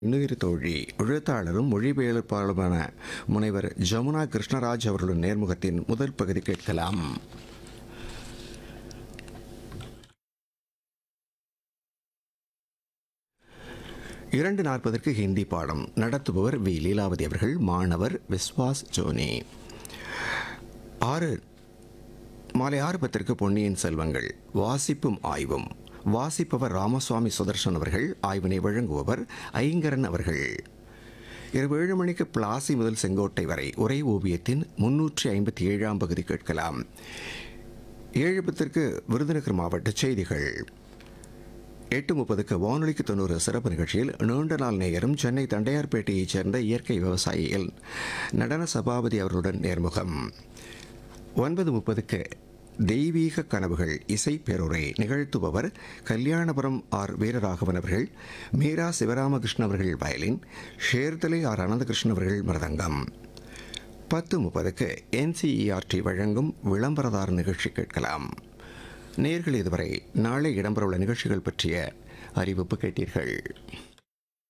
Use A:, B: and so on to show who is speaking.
A: இன்னுயிர் தோழி எழுத்தாளரும் மொழிபெயர்ப்பாளருமான முனைவர் ஜமுனா கிருஷ்ணராஜ் அவர்களுடன் நேர்முகத்தின் முதல் பகுதி கேட்கலாம். இரண்டு 40 ஹிந்தி பாடம் நடத்துபவர் வி. லீலாவதி அவர்கள். மாணவர் விஸ்வாஸ் ஜோனி. மாலை 6:10 பொன்னியின் செல்வங்கள் வாசிப்பும் ஆய்வும். வாசிப்பவர் ராமசுவாமி சுதர்சன் அவர்கள். ஆய்வினை வழங்குபவர் ஐங்கரன் அவர்கள். இரவு 7 மணிக்கு பிளாசி முதல் செங்கோட்டை வரை உரை ஓவியத்தின் 357ஆம் பகுதி கேட்கலாம். 7:10 விருதுநகர் மாவட்ட செய்திகள். 8:30 வானொலிக்கு 90 சிறப்பு நிகழ்ச்சியில் நீண்ட நாள் நேயரும் சென்னை தண்டையார்பேட்டையைச் சேர்ந்த இயற்கை விவசாயிகள் நடன சபாபதி அவர்களுடன் நேர்முகம். 9:30 தெய்வீக கனவுகள் இசை பேருரை நிகழ்த்துபவர் கல்யாணபுரம் ஆர். வீரராகவன் அவர்கள். மீரா சிவராமகிருஷ்ணன் அவர்கள் வயலின், ஷேர்தலை ஆர். அனந்தகிருஷ்ணன் அவர்கள் மிருதங்கம். 10:30 NCERT வழங்கும் விளம்பரதார் நிகழ்ச்சி கேட்கலாம். நேயர்கள் இதுவரை நாளை இடம்பெறவுள்ள நிகழ்ச்சிகள் பற்றிய அறிவிப்பு கேட்டீர்கள்.